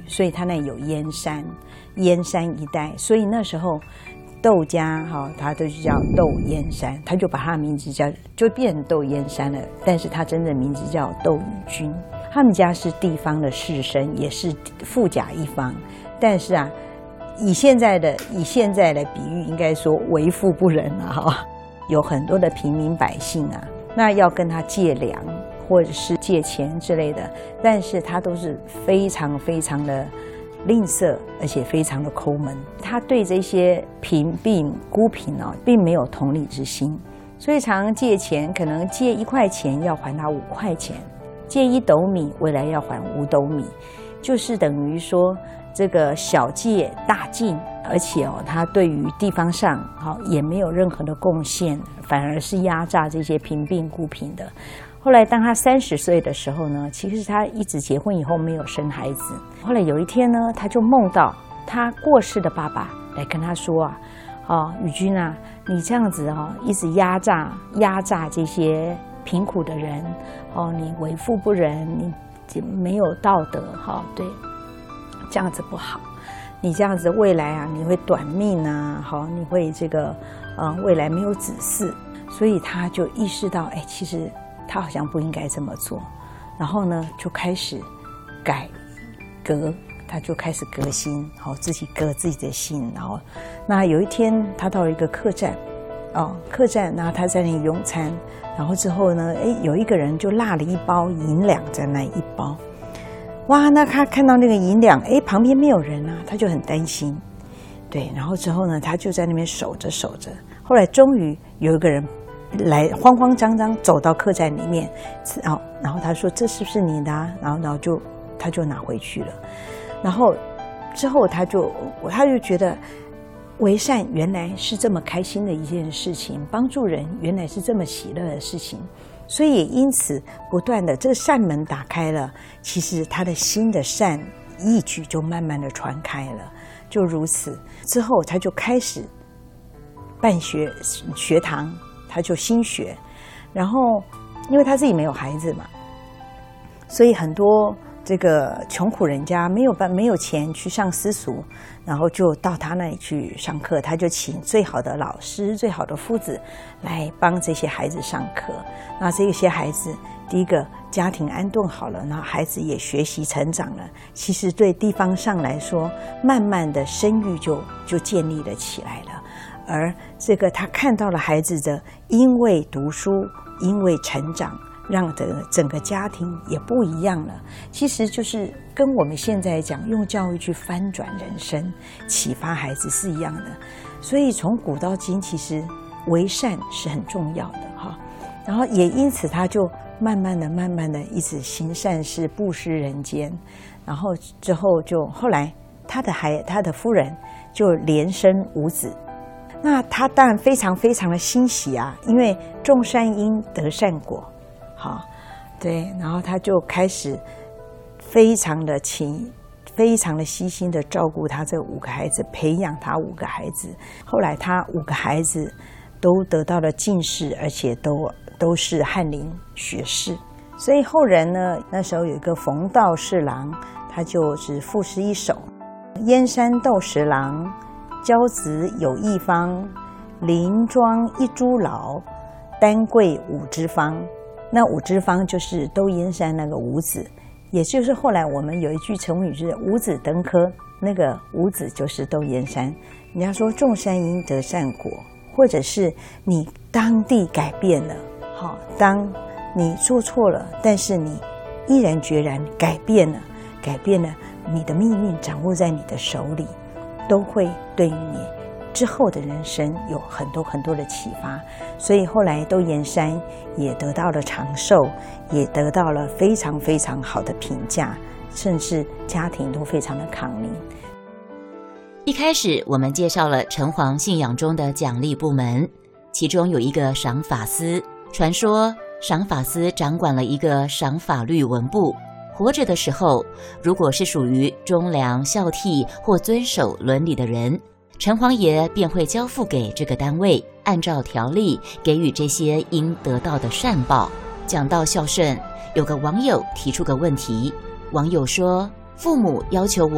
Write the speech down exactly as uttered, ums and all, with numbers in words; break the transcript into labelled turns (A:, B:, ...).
A: 所以他那有燕山，燕山一带，所以那时候窦家哈，他都是叫窦燕山，他就把他的名字叫就变成窦燕山了，但是他真正名字叫窦宇君。他们家是地方的士绅，也是富甲一方，但是啊，以现在的以现在的比喻，应该说为富不仁啊哈，有很多的平民百姓啊，那要跟他借粮或者是借钱之类的，但是他都是非常非常的吝啬，而且非常的抠门。他对这些贫病孤贫哦，并没有同理之心，所以常常借钱，可能借一块钱要还他五块钱，借一斗米未来要还五斗米，就是等于说这个小借大进，而且哦，他对于地方上好、哦、也没有任何的贡献，反而是压榨这些贫病孤贫的。后来当他三十岁的时候呢，其实他一直结婚以后没有生孩子。后来有一天呢，他就梦到他过世的爸爸来跟他说啊，哦，宇君啊，你这样子哦，一直压榨压榨这些贫苦的人，哦，你为富不仁，你没有道德哈、哦，对，这样子不好。你这样子未来啊，你会短命啊，好，你会这个呃未来没有子嗣，所以他就意识到，哎，其实他好像不应该这么做，然后呢就开始改革，他就开始革新，好，自己革自己的心。然后那有一天他到了一个客栈，哦，客栈，然后他在那里用餐，然后之后呢，哎，有一个人就落了一包银两在那一包，哇，那他看到那个银两，哎，旁边没有人啊，他就很担心，对，然后之后呢，他就在那边守着守着，后来终于有一个人来，慌慌张张走到客栈里面，哦，然后他说这是不是你的啊？然后然后就他就拿回去了，然后之后他就他就觉得为善原来是这么开心的一件事情，帮助人原来是这么喜乐的事情，所以也因此不断的这个善门打开了，其实他的心的善义举就慢慢的传开了，就如此之后他就开始办学学堂，他就新学，然后因为他自己没有孩子嘛，所以很多这个穷苦人家没有办没有钱去上私塾，然后就到他那里去上课，他就请最好的老师最好的夫子来帮这些孩子上课。那这些孩子第一个家庭安顿好了，然后孩子也学习成长了，其实对地方上来说慢慢的声誉就就建立了起来了。而这个他看到了孩子的因为读书因为成长，让整个整个家庭也不一样了，其实就是跟我们现在讲用教育去翻转人生启发孩子是一样的。所以从古到今其实为善是很重要的哈，然后也因此他就慢慢的慢慢的一直行善事布施人间，然后之后就后来他的孩他的夫人就连生五子，那他当然非常非常的欣喜啊，因为种善因得善果，好，对，然后他就开始非常的勤，非常的悉心的照顾他这五个孩子，培养他五个孩子。后来他五个孩子都得到了进士，而且都都是翰林学士。所以后人呢，那时候有一个冯道侍郎，他就是赋诗一首：燕山窦十郎，骄子有一方，林庄一株老，丹桂五枝方。那五枝方就是窦燕山那个五子，也就是后来我们有一句成语就是五子登科，那个五子就是窦燕山。人家说种善因得善果，或者是你当地改变了，好，当你做错了，但是你毅然决然改变了，改变了你的命运掌握在你的手里，都会对于你之后的人生有很多很多的启发。所以后来窦燕山也得到了长寿，也得到了非常非常好的评价，甚至家庭都非常的康宁。
B: 一开始我们介绍了城隍信仰中的奖励部门，其中有一个赏法司，传说赏法司掌管了一个赏法律文部，活着的时候如果是属于忠良孝悌或遵守伦理的人，城隍爷便会交付给这个单位，按照条例给予这些应得到的善报。讲到孝顺，有个网友提出个问题，网友说，父母要求我